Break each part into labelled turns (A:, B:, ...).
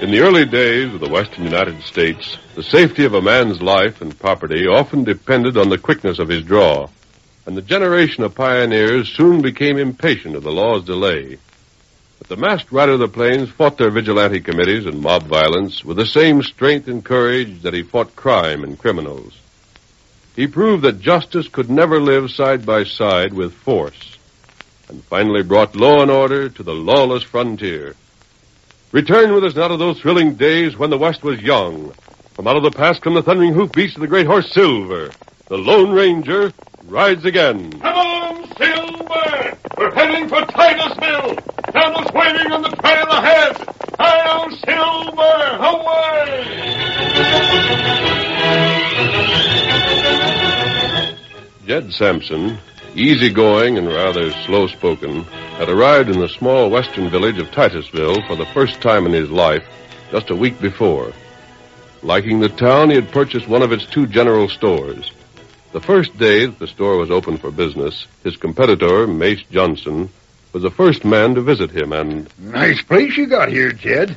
A: In the early days of the western United States, the safety of a man's life and property often depended on the quickness of his draw, and the generation of pioneers soon became impatient of the law's delay. But the masked rider of the plains fought their vigilante committees and mob violence with the same strength and courage that he fought crime and criminals. He proved that justice could never live side by side with force, and finally brought law and order to the lawless frontier. Return with us now to those thrilling days when the West was young. From out of the past come the thundering hoofbeats of the great horse Silver. The Lone Ranger rides again.
B: Come on, Silver! We're heading for Titusville! Camel's waiting on the trail ahead! Hi-yo, Silver! Away!
A: Jed Sampson, easygoing and rather slow-spoken, had arrived in the small western village of Titusville for the first time in his life just a week before. Liking the town, he had purchased one of its two general stores. The first day that the store was open for business, his competitor, Mace Johnson, was the first man to visit him, and...
C: Nice place you got here, Jed.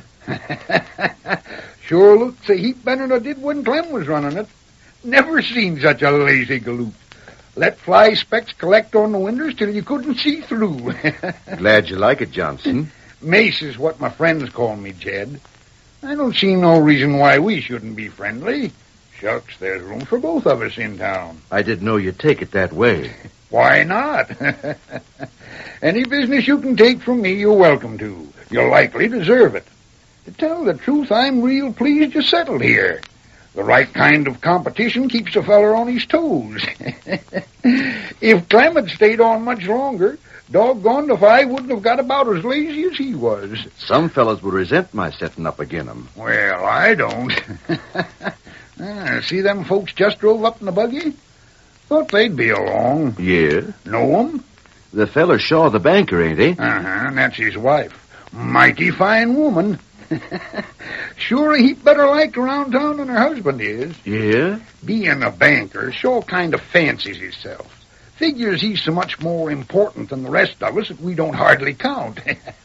C: Sure looks a heap better than it did when Clem was running it. Never seen such a lazy galoot. Let fly specks collect on the windows till you couldn't see through.
D: Glad you like it, Johnson.
C: Mace is what my friends call me, Jed. I don't see no reason why we shouldn't be friendly. Shucks, there's room for both of us in town.
D: I didn't know you'd take it that way.
C: Why not? Any business you can take from me, you're welcome to. You'll likely deserve it. To tell the truth, I'm real pleased you settled here. The right kind of competition keeps a feller on his toes. If Clem had stayed on much longer, doggone if I wouldn't have got about as lazy as he was.
D: Some fellows would resent my setting up agin him.
C: Well, I don't. See them folks just drove up in the buggy? Thought they'd be along.
D: Yeah?
C: Know 'em?
D: The feller Shaw, the banker, ain't he?
C: And that's his wife. Mighty fine woman. Sure a heap better liked around town than her husband is.
D: Yeah?
C: Being a banker, Shaw kind of fancies himself. Figures he's so much more important than the rest of us that we don't hardly count.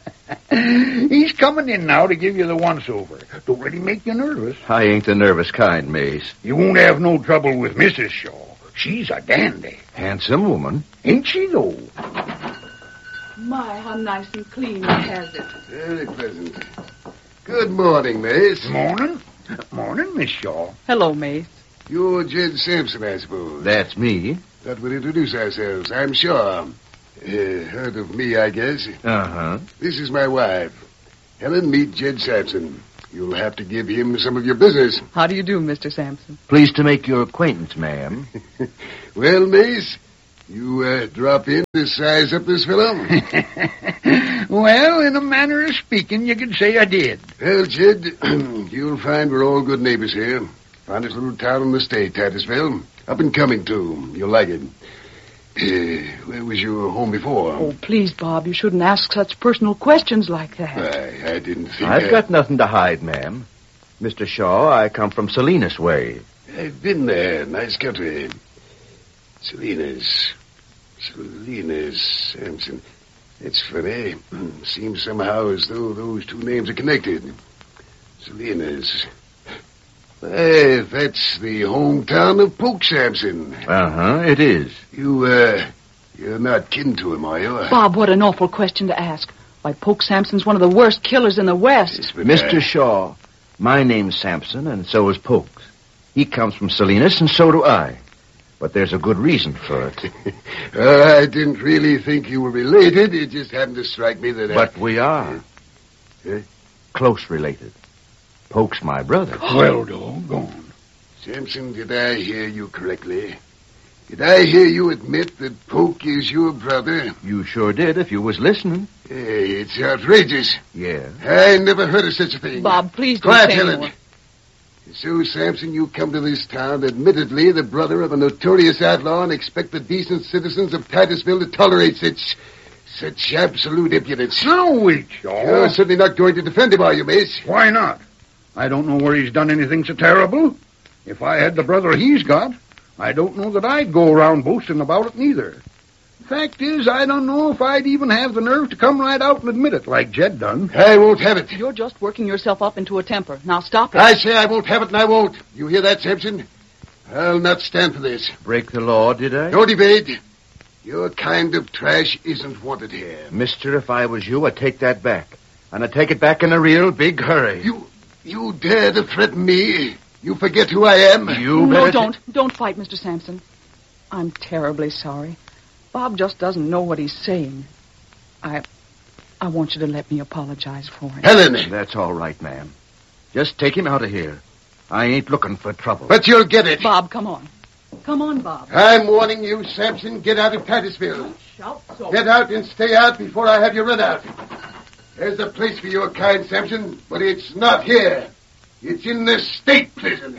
C: He's coming in now to give you the once-over. Don't really make you nervous.
D: I ain't the nervous kind, Mace.
C: You won't have no trouble with Mrs. Shaw. She's a dandy.
D: Handsome woman.
C: Ain't she, though?
E: My, how nice and clean it has it.
F: Very pleasant. Good morning, Mace.
C: Morning. Morning, Miss Shaw.
E: Hello, Mace.
F: You're Jed Sampson, I suppose.
D: That's me.
F: Thought we'd introduce ourselves. I'm Shaw. Heard of me, I guess.
D: Uh-huh.
F: This is my wife. Helen, meet Jed Sampson. You'll have to give him some of your business.
E: How do you do, Mr. Sampson?
D: Pleased to make your acquaintance, ma'am.
F: Well, Mace, you drop in to size up this fellow?
C: Well, in a manner of speaking, you could say I did.
F: Well, Jed, you'll find we're all good neighbors here. Finest little town in the state, Titusville. Up and coming, too. You'll like it. Where was your home before?
E: Oh, please, Bob, you shouldn't ask such personal questions like that.
F: I didn't think
D: I've got nothing to hide, ma'am. Mr. Shaw, I come from Salinas way.
F: I've been there. Nice country. Salinas, Sampson. It's funny. Seems somehow as though those two names are connected. Salinas. Hey, that's the hometown of Poke Sampson.
D: Uh-huh, it is.
F: You're not kin to him, are you?
E: Bob, what an awful question to ask. Why, Poke Sampson's one of the worst killers in the West.
F: Yes, but
D: Mr. Shaw, my name's Sampson, and so is Poke's. He comes from Salinas, and so do I. But there's a good reason for it.
F: I didn't really think you were related. It just happened to strike me that
D: But we are.
F: Eh?
D: Close related. Poke's my brother.
C: Well, doggone.
F: Sampson, did I hear you correctly? Did I hear you admit that Poke is your brother?
D: You sure did, if you was listening.
F: Hey, it's outrageous.
D: Yeah.
F: I never heard of such a thing.
E: Bob, please don't
F: Quiet,
E: say
F: Helen.
E: more.
F: So, Sampson, you come to this town, admittedly the brother of a notorious outlaw, and expect the decent citizens of Titusville to tolerate such absolute impudence.
C: Now, wait, Shaw.
F: You're certainly not going to defend him, are you, Mace?
C: Why not? I don't know where he's done anything so terrible. If I had the brother he's got, I don't know that I'd go around boasting about it neither. Fact is, I don't know if I'd even have the nerve to come right out and admit it like Jed done.
F: I won't have it.
E: You're just working yourself up into a temper. Now stop it.
F: I say I won't have it, and I won't. You hear that, Sampson? I'll not stand for this.
D: Break the law, did I?
F: No debate. Your kind of trash isn't wanted here.
D: Mister, if I was you, I'd take that back. And I'd take it back in a real big hurry.
F: You dare to threaten me? You forget who I am?
E: No, don't fight, Mr. Sampson. I'm terribly sorry. Bob just doesn't know what he's saying. I want you to let me apologize for him.
F: Helen!
D: That's all right, ma'am. Just take him out of here. I ain't looking for trouble.
F: But you'll get it.
E: Bob, come on. Come on, Bob.
F: I'm warning you, Sampson. Get out of Titusville.
E: Don't shout so.
F: Get out and stay out before I have you run out. There's a place for your kind, Sampson, but it's not here. It's in the state prison.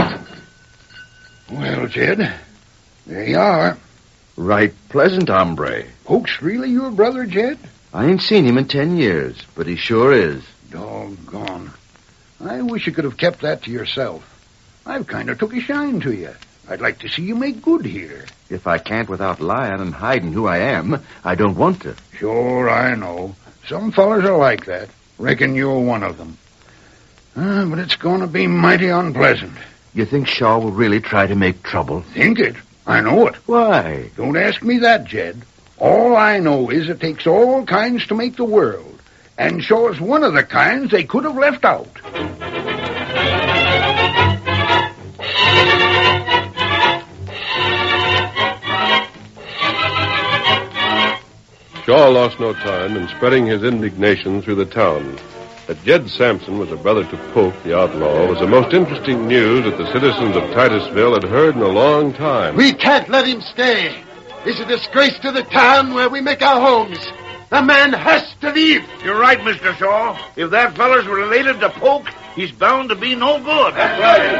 C: Well, Jed, there you are.
D: Right pleasant, hombre.
C: Polk's really your brother, Jed?
D: I ain't seen him in 10 years, but he sure is.
C: Doggone. I wish you could have kept that to yourself. I've kind of took a shine to you. I'd like to see you make good here.
D: If I can't without lying and hiding who I am, I don't want to.
C: Sure, I know. Some fellers are like that. Reckon you're one of them. But it's going to be mighty unpleasant.
D: You think Shaw will really try to make trouble?
C: Think it? I know it.
D: Why?
C: Don't ask me that, Jed. All I know is it takes all kinds to make the world. And Shaw's one of the kinds they could have left out.
A: Shaw lost no time in spreading his indignation through the town. That Jed Sampson was a brother to Polk, the outlaw, was the most interesting news that the citizens of Titusville had heard in a long time.
F: We can't let him stay. It's a disgrace to the town where we make our homes. The man has to leave.
G: You're right, Mr. Shaw. If that feller's related to Polk, he's bound to be no good.
F: That's right.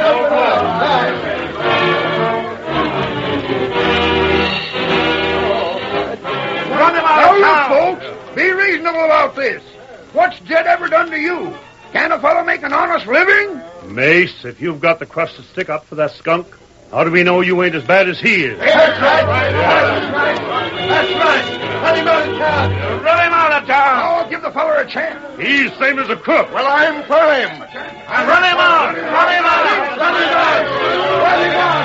G: Run him out of
C: Now,
G: town.
C: you folks, be reasonable about this. What's Jed ever done to you? Can a fellow make an honest living?
B: Mace, if you've got the crust to stick up for that skunk, how do we know you ain't as bad as he is?
F: That's right. That's right. Run him out of town.
G: Run him out of town.
C: I'll give the feller a chance.
B: He's same as a crook.
F: Well, I'm for him.
G: Run him out. Run him out.
F: Run him out. Run him out.